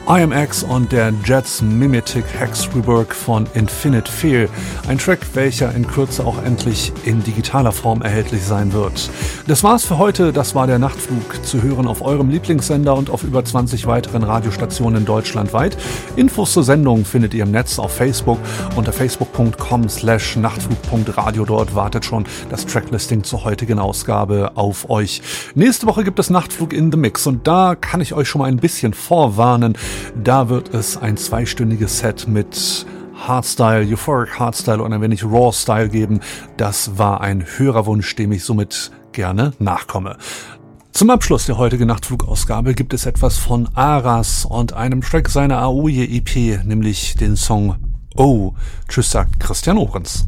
IMX und der Jets Mimetic Hex Rework von Infinite Fear. Ein Track, welcher in Kürze auch endlich in digitaler Form erhältlich sein wird. Das war's für heute. Das war der Nachtflug, zu hören auf eurem Lieblingssender und auf über 20 weiteren Radiostationen deutschlandweit. Infos zur Sendung findet ihr im Netz auf Facebook unter facebook.com/nachtflug.radio. Dort wartet schon das Tracklisting zur heutigen Ausgabe auf euch. Nächste Woche gibt es Nachtflug in the Mix und da kann ich euch schon mal ein bisschen vorwarnen. Da wird es ein 2-stündiges Set mit Hardstyle, Euphoric Hardstyle und ein wenig Raw Style geben. Das war ein Hörerwunsch, dem ich somit gerne nachkomme. Zum Abschluss der heutigen Nachtflugausgabe gibt es etwas von Aras und einem Track seiner Aoye EP, nämlich den Song Oh. Tschüss, sagt Christian Ohrens.